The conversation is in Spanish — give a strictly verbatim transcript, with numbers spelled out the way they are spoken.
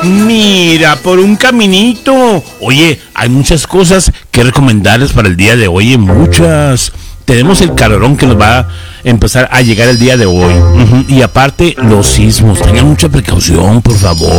Mira, por un caminito. Oye, hay muchas cosas que recomendarles para el día de hoy, eh, muchas. Tenemos el calorón que nos va a empezar a llegar el día de hoy. Ujú. Y aparte, los sismos. Tengan mucha precaución, por favor.